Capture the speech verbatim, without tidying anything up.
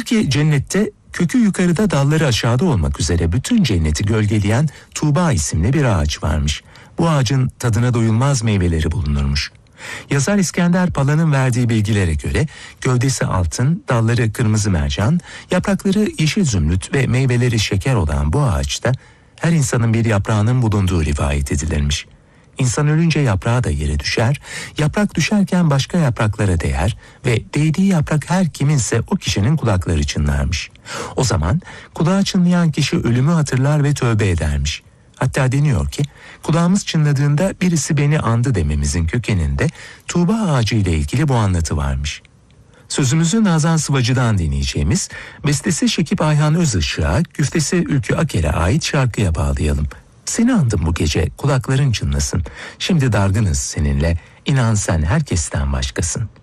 Peki cennette kökü yukarıda dalları aşağıda olmak üzere bütün cenneti gölgeleyen Tuğba isimli bir ağaç varmış. Bu ağacın tadına doyulmaz meyveleri bulunurmuş. Yazar İskender Pala'nın verdiği bilgilere göre gövdesi altın, dalları kırmızı mercan, yaprakları yeşil zümrüt ve meyveleri şeker olan bu ağaçta her insanın bir yaprağının bulunduğu rivayet edilirmiş. İnsan ölünce yaprağı da yere düşer, yaprak düşerken başka yapraklara değer ve değdiği yaprak her kiminse o kişinin kulakları çınlarmış. O zaman kulağı çınlayan kişi ölümü hatırlar ve tövbe edermiş. Hatta deniyor ki kulağımız çınladığında birisi beni andı dememizin kökeninde Tuğba ağacı ile ilgili bu anlatı varmış. Sözümüzü Nazan Sıvacı'dan dinleyeceğimiz, bestesi Şekip Ayhan Özışık'a, güftesi Ülkü Aker'e ait şarkıya bağlayalım. Seni andım bu gece, kulakların çınlasın. Şimdi dargınız seninle, inan sen herkesten başkasın.